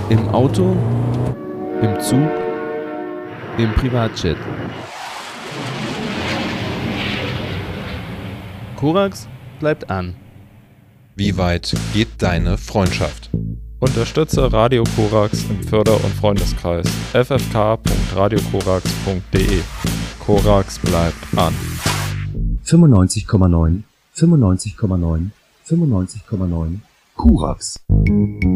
Im Auto, im Zug, im Privatjet. Korax bleibt an. Wie weit geht deine Freundschaft? Unterstütze Radio Korax im Förder- und Freundeskreis ffk.radiokorax.de. Korax bleibt an. 95,9 Korax.